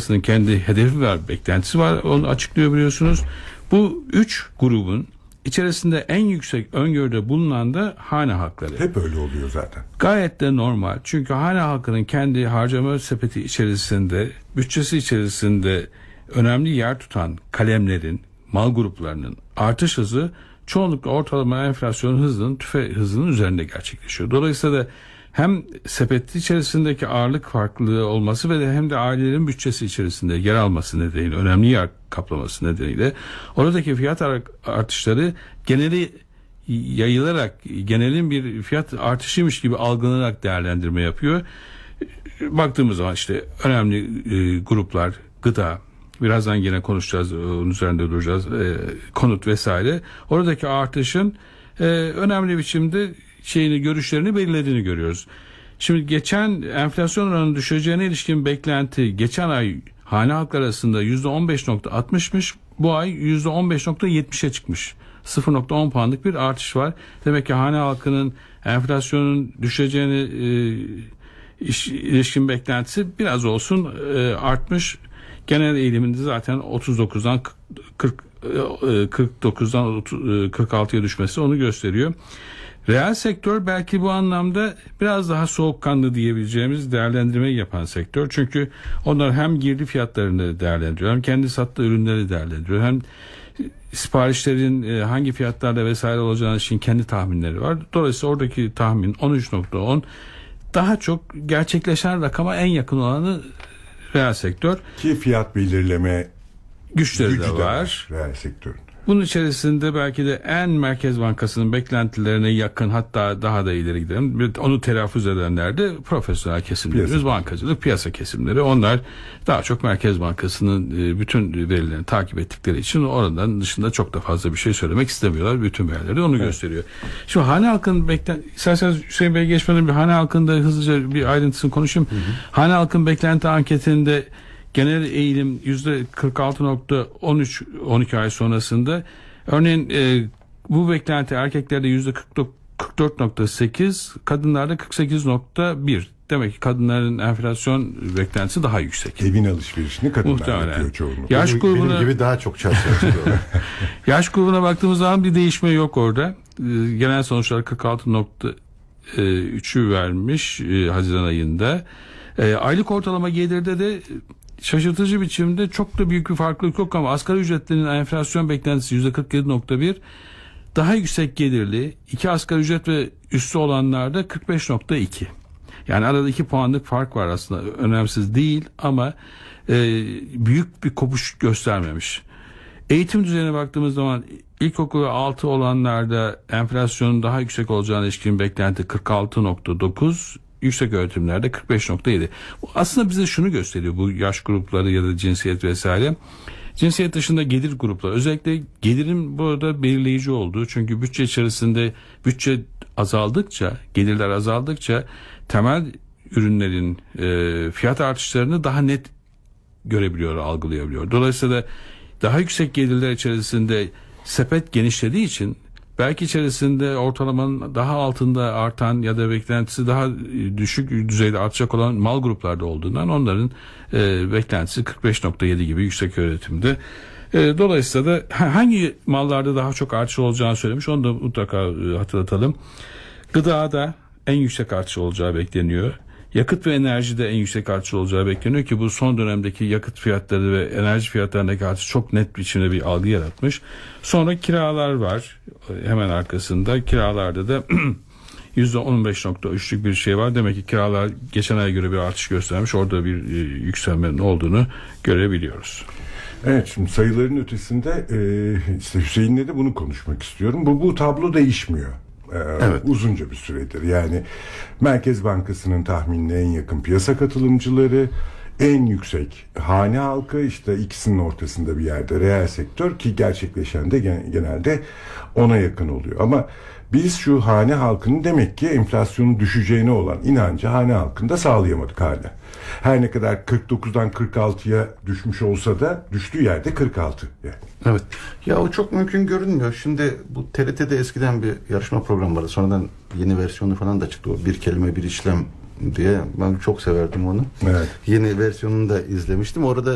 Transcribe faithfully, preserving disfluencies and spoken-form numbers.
Bankası'nın kendi hedefi var, beklentisi var. Onu açıklıyor biliyorsunuz. Bu üç grubun içerisinde en yüksek öngörüde bulunan da hane halkları. Hep öyle oluyor zaten. Gayet de normal. Çünkü hane halkının kendi harcama sepeti içerisinde, bütçesi içerisinde önemli yer tutan kalemlerin, mal gruplarının artış hızı çoğunlukla ortalama enflasyon hızının, tüfe hızının üzerinde gerçekleşiyor. Dolayısıyla da hem sepeti içerisindeki ağırlık farklılığı olması ve de hem de ailelerin bütçesi içerisinde yer alması nedeniyle, önemli yer kaplaması nedeniyle oradaki fiyat artışları geneli yayılarak, genelin bir fiyat artışıymış gibi algılanarak değerlendirme yapıyor. Baktığımız zaman işte önemli e, gruplar, gıda, birazdan yine konuşacağız, onun üzerinde duracağız, e, konut vesaire. Oradaki artışın e, önemli biçimde şeyini, görüşlerini belirlediğini görüyoruz. Şimdi geçen enflasyon oranının düşeceğine ilişkin beklenti geçen ay hane halkları arasında yüzde on beş nokta altmışmış, bu ay yüzde on beş nokta yetmişe çıkmış. sıfır nokta on puanlık bir artış var. Demek ki hane halkının enflasyonun düşeceğine e, iş, ilişkin beklentisi biraz olsun e, artmış. Genel eğiliminde zaten otuz dokuzdan kırk, kırk dokuzdan kırk altıya düşmesi onu gösteriyor. Reel sektör belki bu anlamda biraz daha soğukkanlı diyebileceğimiz değerlendirmeyi yapan sektör. Çünkü onlar hem girdi fiyatlarını değerlendiriyor, hem kendi sattığı ürünleri değerlendiriyor, hem siparişlerin hangi fiyatlarla vesaire olacağını için kendi tahminleri var. Dolayısıyla oradaki tahmin on üç nokta on daha çok gerçekleşen rakama en yakın olanı reel sektör. Ki fiyat belirleme güçleri gücü de var. var reel sektörün. Bunun içerisinde belki de en Merkez Bankası'nın beklentilerine yakın, hatta daha da ileri gidelim, onu telaffuz edenler de profesyonel kesimlerimiz, piyasa. Bankacılık, piyasa kesimleri. Onlar daha çok Merkez Bankası'nın bütün verilerini takip ettikleri için oradan dışında çok da fazla bir şey söylemek istemiyorlar. Bütün verileri onu evet. gösteriyor. Şimdi hane halkının beklenti, isterseniz Hüseyin Bey geçmeden bir hane halkında hızlıca bir ayrıntısını konuşayım. Hı hı. Hane halkın beklenti anketinde genel eğilim yüzde kırk altı nokta on üç on iki ay sonrasında. Örneğin e, bu beklenti erkeklerde yüzde kırk dört nokta sekiz, kadınlarda kırk sekiz nokta bir. Demek ki kadınların enflasyon beklentisi daha yüksek. Evin alışverişini kadınlar yapıyor çoğunlukla. Yaş grubuna, benim gibi daha çok çalışıyor. Yaş grubuna baktığımız zaman bir değişme yok orada. E, genel sonuçlar kırk altı nokta üçü vermiş e, Haziran ayında. E, aylık ortalama gelirde de şaşırtıcı biçimde çok da büyük bir farklılık yok ama asgari ücretlinin enflasyon beklentisi yüzde kırk yedi nokta bir, daha yüksek gelirli iki asgari ücret ve üstü olanlarda kırk beş nokta iki. Yani arada iki puanlık fark var, aslında önemsiz değil ama e, büyük bir kopuş göstermemiş. Eğitim düzeyine baktığımız zaman ilkokul altı olanlarda enflasyonun daha yüksek olacağına ilişkin beklenti kırk altı nokta dokuz, yüksek öğretimlerde kırk beş nokta yedi. Aslında bize şunu gösteriyor, bu yaş grupları ya da cinsiyet vesaire. Cinsiyet dışında gelir grupları, özellikle gelirin burada belirleyici olduğu, çünkü bütçe içerisinde bütçe azaldıkça, gelirler azaldıkça temel ürünlerin e, fiyat artışlarını daha net görebiliyor, algılayabiliyor. Dolayısıyla daha yüksek gelirler içerisinde sepet genişlediği için belki içerisinde ortalamanın daha altında artan ya da beklentisi daha düşük düzeyde artacak olan mal gruplarda olduğundan onların e, beklentisi kırk beş nokta yedi gibi yüksek öğretimde. E, dolayısıyla da hangi mallarda daha çok artış olacağını söylemiş, onu da mutlaka e, hatırlatalım. Gıdada en yüksek artış olacağı bekleniyor. Yakıt ve enerjide en yüksek artış olacağı bekleniyor ki bu son dönemdeki yakıt fiyatları ve enerji fiyatlarındaki artış çok net biçimde bir algı yaratmış. Sonra kiralar var hemen arkasında. Kiralarda da yüzde on beş nokta üçlük bir şey var. Demek ki kiralar geçen aya göre bir artış göstermiş. Orada bir e, yükselmenin olduğunu görebiliyoruz. Evet, şimdi sayıların ötesinde e, işte Hüseyin'le de bunu konuşmak istiyorum. Bu, bu tablo değişmiyor. Evet. Uzunca bir süredir. Yani Merkez Bankası'nın tahminine en yakın piyasa katılımcıları, en yüksek hane halkı, işte ikisinin ortasında bir yerde reel sektör, ki gerçekleşen de genelde ona yakın oluyor. Ama biz şu hane halkının demek ki enflasyonun düşeceğine olan inancı hane halkında sağlayamadık hala. Her ne kadar kırk dokuzdan kırk altıya düşmüş olsa da düştüğü yerde kırk altı yani. Evet. Ya o çok mümkün görünmüyor. Şimdi bu T R T'de eskiden bir yarışma programı vardı. Sonradan yeni versiyonu falan da çıktı. O bir kelime bir işlem diye. Ben çok severdim onu. Evet. Yeni versiyonunu da izlemiştim. Orada